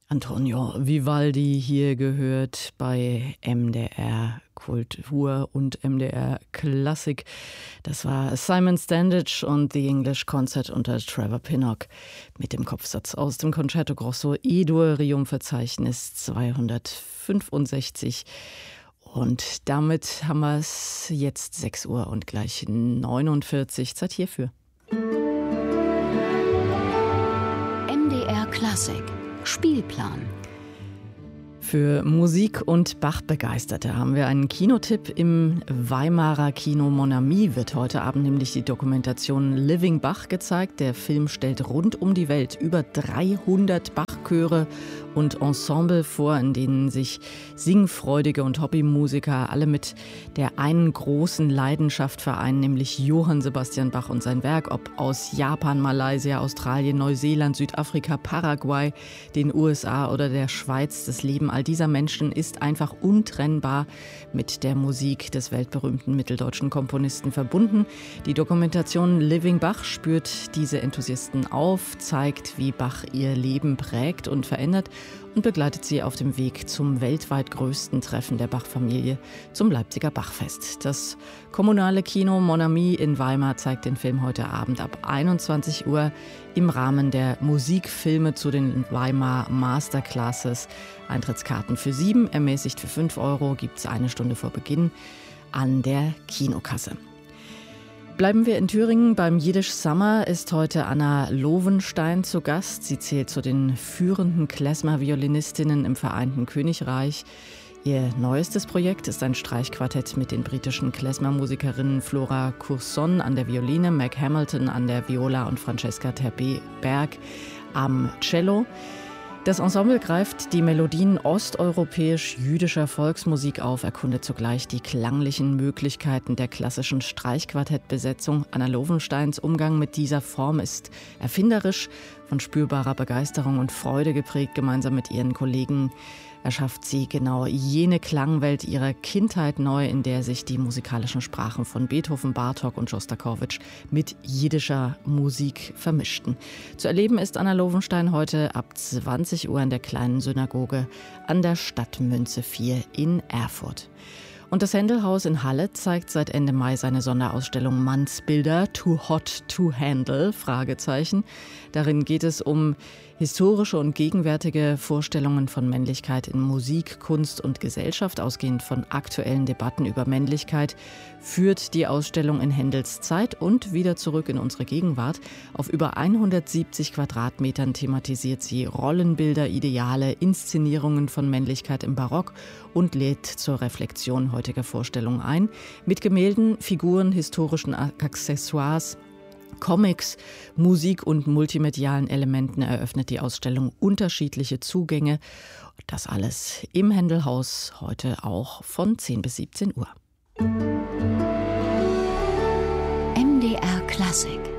Antonio Vivaldi hier gehört bei MDR Kultur und MDR Klassik. Das war Simon Standage und The English Concert unter Trevor Pinnock mit dem Kopfsatz aus dem Concerto Grosso E-Dur Verzeichnis 265. Und damit haben wir es jetzt 6 Uhr und gleich 49. Zeit hierfür. MDR Klassik Spielplan. Für Musik- und Bach-Begeisterte haben wir einen Kinotipp. Im Weimarer Kino Mon Ami wird heute Abend nämlich die Dokumentation Living Bach gezeigt. Der Film stellt rund um die Welt über 300 Bach-Chöre und Ensemble vor, in denen sich Singfreudige und Hobbymusiker alle mit der einen großen Leidenschaft vereinen, nämlich Johann Sebastian Bach und sein Werk, ob aus Japan, Malaysia, Australien, Neuseeland, Südafrika, Paraguay, den USA oder der Schweiz. Das Leben all dieser Menschen ist einfach untrennbar mit der Musik des weltberühmten mitteldeutschen Komponisten verbunden. Die Dokumentation Living Bach spürt diese Enthusiasten auf, zeigt, wie Bach ihr Leben prägt und verändert und begleitet sie auf dem Weg zum weltweit größten Treffen der Bach-Familie, zum Leipziger Bachfest. Das kommunale Kino Mon Ami in Weimar zeigt den Film heute Abend ab 21 Uhr im Rahmen der Musikfilme zu den Weimar Masterclasses. Eintrittskarten für 7, ermäßigt für 5 Euro, gibt es eine Stunde vor Beginn an der Kinokasse. Bleiben wir in Thüringen. Beim Yiddish Summer ist heute Anna Lowenstein zu Gast. Sie zählt zu den führenden Klezmer-Violinistinnen im Vereinten Königreich. Ihr neuestes Projekt ist ein Streichquartett mit den britischen Klezmer-Musikerinnen Flora Curson an der Violine, Meg Hamilton an der Viola und Francesca Terbe-Berg am Cello. Das Ensemble greift die Melodien osteuropäisch-jüdischer Volksmusik auf, erkundet zugleich die klanglichen Möglichkeiten der klassischen Streichquartettbesetzung. Anna Lowensteins Umgang mit dieser Form ist erfinderisch, von spürbarer Begeisterung und Freude geprägt. Gemeinsam mit ihren Kollegen erschafft sie genau jene Klangwelt ihrer Kindheit neu, in der sich die musikalischen Sprachen von Beethoven, Bartók und Schostakowitsch mit jiddischer Musik vermischten. Zu erleben ist Anna Lowenstein heute ab 20 Uhr in der kleinen Synagoge an der Stadtmünze 4 in Erfurt. Und das Händelhaus in Halle zeigt seit Ende Mai seine Sonderausstellung Mannsbilder, Too Hot to Handle? Darin geht es um historische und gegenwärtige Vorstellungen von Männlichkeit in Musik, Kunst und Gesellschaft. Ausgehend von aktuellen Debatten über Männlichkeit führt die Ausstellung in Händels Zeit und wieder zurück in unsere Gegenwart. Auf über 170 Quadratmetern thematisiert sie Rollenbilder, Ideale, Inszenierungen von Männlichkeit im Barock und lädt zur Reflexion heutiger Vorstellungen ein. Mit Gemälden, Figuren, historischen Accessoires, Comics, Musik und multimedialen Elementen eröffnet die Ausstellung unterschiedliche Zugänge. Das alles im Händelhaus, heute auch von 10 bis 17 Uhr. MDR Klassik.